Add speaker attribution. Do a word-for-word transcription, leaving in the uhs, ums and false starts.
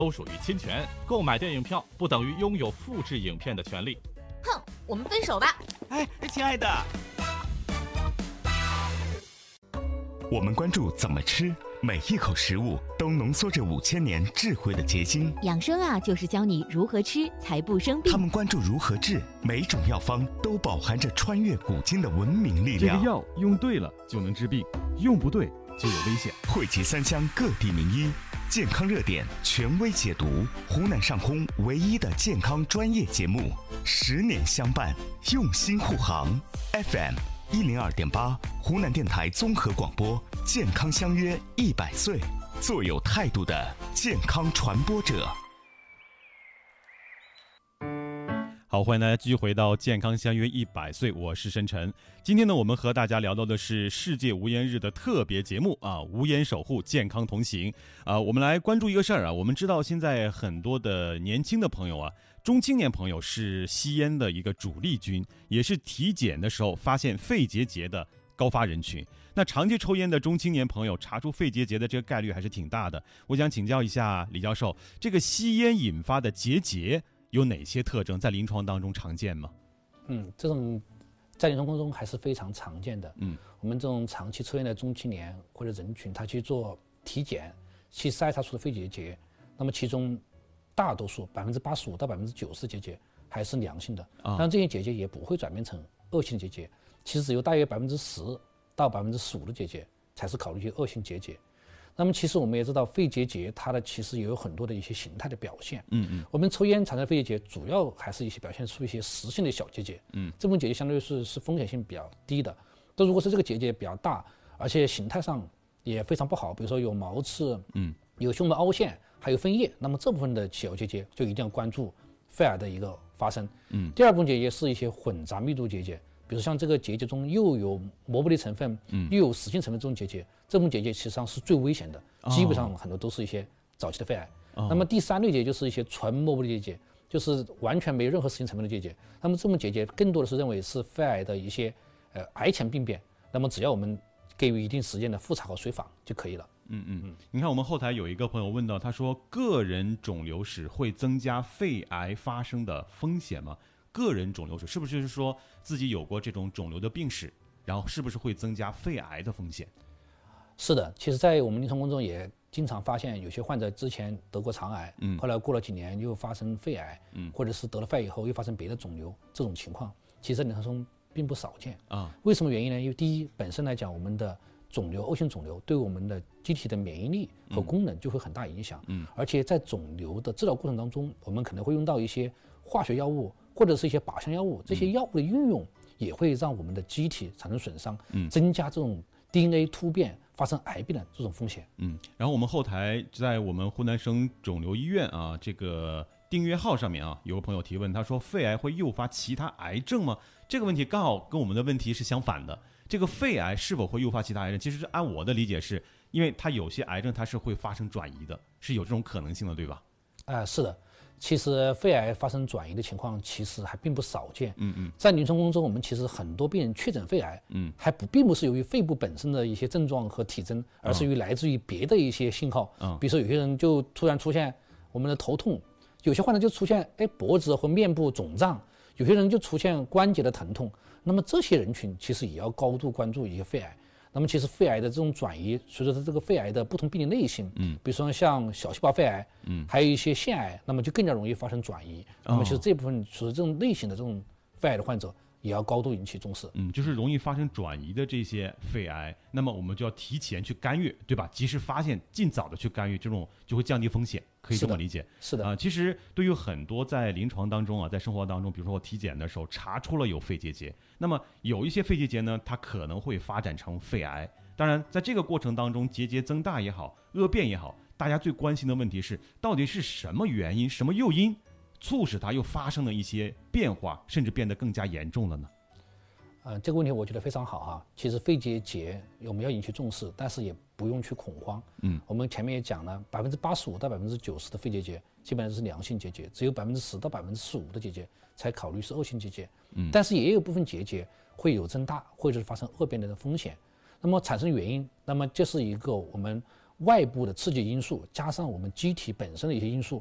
Speaker 1: 都属于侵权。购买电影票不等于拥有复制影片的权利。
Speaker 2: 哼，我们分手吧。
Speaker 3: 哎，亲爱的，
Speaker 4: 我们关注怎么吃，每一口食物都浓缩着五千年智慧的结晶。
Speaker 5: 养生啊，就是教你如何吃才不生病。
Speaker 4: 他们关注如何治，每种药方都饱含着穿越古今的文明力量。
Speaker 6: 这个药用对了就能治病，用不对就有危险。
Speaker 4: 汇集三湘各地名医，健康热点权威解读，湖南上空唯一的健康专业节目，十年相伴，用心护航。F M 一零二点八，湖南电台综合广播，健康相约一百岁，做有态度的健康传播者。
Speaker 6: 好，欢迎大家继续回到健康相约一百岁，我是申晨。今天呢，我们和大家聊到的是世界无烟日的特别节目啊，无烟守护，健康同行啊。我们来关注一个事儿啊，我们知道现在很多的年轻的朋友啊，中青年朋友是吸烟的一个主力军，也是体检的时候发现肺结节的高发人群。那长期抽烟的中青年朋友查出肺结节的这个概率还是挺大的。我想请教一下李教授，这个吸烟引发的结节有哪些特征，在临床当中常见吗？
Speaker 7: 嗯，这种在临床当中还是非常常见的。
Speaker 6: 嗯，
Speaker 7: 我们这种长期抽烟的中青年或者人群，他去做体检，其筛查出的肺结节，那么其中大多数百分之八十五到百分之九十结节还是良性的，
Speaker 6: 啊，
Speaker 7: 但这些结节也不会转变成恶性结节，其实只有大约百分之十到百分之十五的结节才是考虑一些恶性结节。那么其实我们也知道，肺结节它的其实也有很多的一些形态的表现。
Speaker 6: 嗯嗯，
Speaker 7: 我们抽烟产生的肺结节，主要还是一些表现出一些实性的小结节。
Speaker 6: 嗯，
Speaker 7: 这种结节相对是是风险性比较低的。但如果是这个结节比较大，而且形态上也非常不好，比如说有毛刺，
Speaker 6: 嗯，
Speaker 7: 有胸膜凹陷，还有分叶，那么这部分的小结节就一定要关注肺癌的一个发生。
Speaker 6: 嗯，
Speaker 7: 第二部分结节是一些混杂密度结节。比如像这个结节中又有膜玻璃成分，嗯，又有实性成分，这种结节，这种结节实际上是最危险的，
Speaker 6: 哦，
Speaker 7: 基本上很多都是一些早期的肺癌。
Speaker 6: 哦，
Speaker 7: 那么第三类结节就是一些纯膜玻璃结节，就是完全没任何实性成分的结节。那么这种结节更多的是认为是肺癌的一些呃癌前病变。那么只要我们给予一定时间的复查和随访就可以了。
Speaker 6: 嗯嗯嗯，你看我们后台有一个朋友问到，他说个人肿瘤史会增加肺癌发生的风险吗？个人肿瘤史是不是说自己有过这种肿瘤的病史，然后是不是会增加肺癌的风险？
Speaker 7: 是的，其实在我们临床工作也经常发现，有些患者之前得过肠癌，
Speaker 6: 嗯，
Speaker 7: 后来过了几年又发生肺癌，
Speaker 6: 嗯，
Speaker 7: 或者是得了肺以后又发生别的肿瘤，这种情况其实在临床中并不少见
Speaker 6: 啊。
Speaker 7: 为什么原因呢？因为第一，本身来讲，我们的肿瘤、恶性肿瘤对我们的机体的免疫力和功能就会很大影响，
Speaker 6: 嗯，
Speaker 7: 而且在肿瘤的治疗过程当中，我们可能会用到一些化学药物或者是一些靶向药物，这些药物的运用也会让我们的机体产生损伤，
Speaker 6: 嗯，
Speaker 7: 增加这种 D N A 突变发生癌变的这种风险。
Speaker 6: 嗯，然后我们后台在我们湖南省肿瘤医院啊这个订阅号上面啊，有个朋友提问，他说肺癌会诱发其他癌症吗？这个问题刚好跟我们的问题是相反的。这个肺癌是否会诱发其他癌症？其实按我的理解是，因为它有些癌症它是会发生转移的，是有这种可能性的，对吧？
Speaker 7: 啊、呃，是的。其实肺癌发生转移的情况其实还并不少见。
Speaker 6: 嗯嗯，
Speaker 7: 在临床工作中，我们其实很多病人确诊肺癌，嗯，还不并不是由于肺部本身的一些症状和体征，而是于来自于别的一些信号。嗯，比如说有些人就突然出现我们的头痛，有些患者就出现哎脖子或面部肿胀，有些人就出现关节的疼痛。那么这些人群其实也要高度关注一些肺癌。那么其实肺癌的这种转移，随着它这个肺癌的不同病理类型，嗯，比如说像小细胞肺癌，嗯，还有一些腺癌，那么就更加容易发生转移。那么其实这部分属于这种类型的这种肺癌的患者，也要高度引起重视。
Speaker 6: 嗯，就是容易发生转移的这些肺癌，那么我们就要提前去干预，对吧？及时发现，尽早的去干预，这种就会降低风险，可以这么理解。
Speaker 7: 是的啊、
Speaker 6: 呃，其实对于很多在临床当中啊，在生活当中，比如说我体检的时候查出了有肺结节，那么有一些肺结节呢，它可能会发展成肺癌。当然，在这个过程当中，结节增大也好，恶变也好，大家最关心的问题是，到底是什么原因、什么诱因，促使它又发生了一些变化，甚至变得更加严重了呢？
Speaker 7: 呃，这个问题我觉得非常好哈。其实肺结节我们要引起重视，但是也不用去恐慌。嗯，我们前面也讲了，百分之八十五到百分之九十的肺结节基本上是良性结节，只有百分之十到百分之十五的结节才考虑是恶性结节。嗯，但是也有部分结节会有增大或者是发生恶变的风险。那么产生原因，那么这是一个我们外部的刺激因素加上我们机体本身的一些因素，